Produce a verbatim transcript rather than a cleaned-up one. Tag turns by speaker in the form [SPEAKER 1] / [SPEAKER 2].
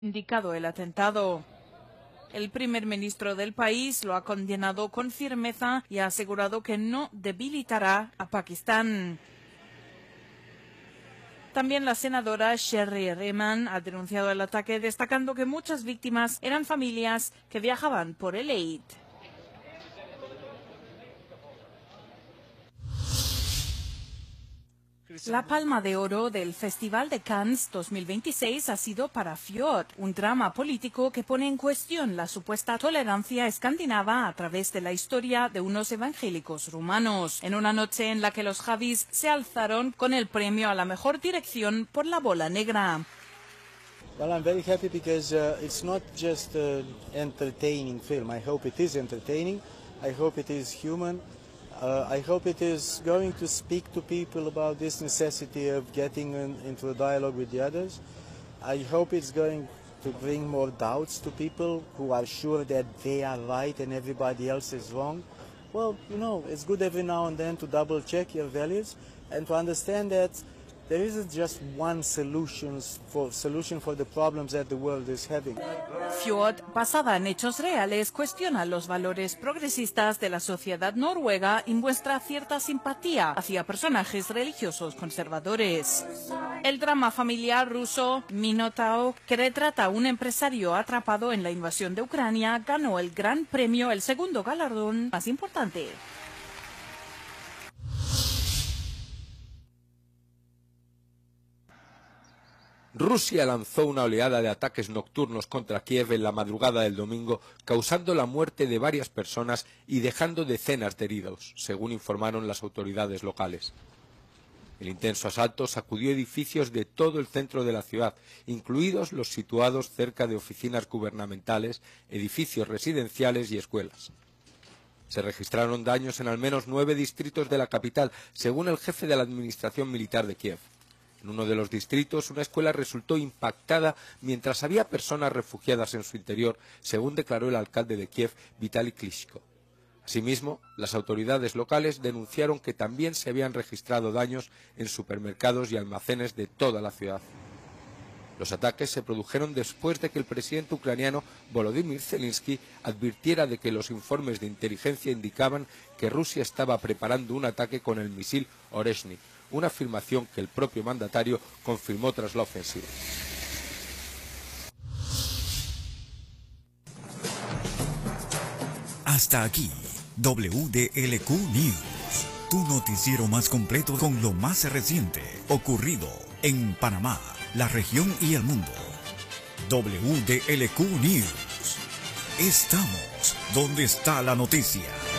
[SPEAKER 1] indicado el atentado. El primer ministro del país lo ha condenado con firmeza y ha asegurado que no debilitará a Pakistán. También la senadora Sherry Rehman ha denunciado el ataque, destacando que muchas víctimas eran familias que viajaban por el Eid. La palma de oro del Festival de Cannes dos mil veintiséis ha sido para Fjord, un drama político que pone en cuestión la supuesta tolerancia escandinava a través de la historia de unos evangélicos rumanos, en una noche en la que los Javis se alzaron con el premio a la mejor dirección por La Bola Negra.
[SPEAKER 2] Well, I'm very happy because uh, it's not just an entertaining film. I hope it is entertaining. I hope it is human. Uh, I hope it is going to speak to people about this necessity of getting in, into a dialogue with the others. I hope it's going to bring more doubts to people who are sure that they are right and everybody else is wrong. Well, you know, it's good every now and then to double check your values and to understand that there isn't just one solution for, solution for the problems that the world is having.
[SPEAKER 1] Fjord, basada en hechos reales, cuestiona los valores progresistas de la sociedad noruega y muestra cierta simpatía hacia personajes religiosos conservadores. El drama familiar ruso Minotaur, que retrata a un empresario atrapado en la invasión de Ucrania, ganó el Gran Premio, el segundo galardón más importante.
[SPEAKER 3] Rusia lanzó una oleada de ataques nocturnos contra Kiev en la madrugada del domingo, causando la muerte de varias personas y dejando decenas de heridos, según informaron las autoridades locales. El intenso asalto sacudió edificios de todo el centro de la ciudad, incluidos los situados cerca de oficinas gubernamentales, edificios residenciales y escuelas. Se registraron daños en al menos nueve distritos de la capital, según el jefe de la administración militar de Kiev. En uno de los distritos, una escuela resultó impactada mientras había personas refugiadas en su interior, según declaró el alcalde de Kiev, Vitaly Klitschko. Asimismo, las autoridades locales denunciaron que también se habían registrado daños en supermercados y almacenes de toda la ciudad. Los ataques se produjeron después de que el presidente ucraniano Volodymyr Zelensky advirtiera de que los informes de inteligencia indicaban que Rusia estaba preparando un ataque con el misil Oreshnik, una afirmación que el propio mandatario confirmó tras la ofensiva.
[SPEAKER 4] Hasta aquí, W D L Q News, tu noticiero más completo con lo más reciente ocurrido en Panamá, la región y el mundo. W D L Q News. Estamos donde está la noticia.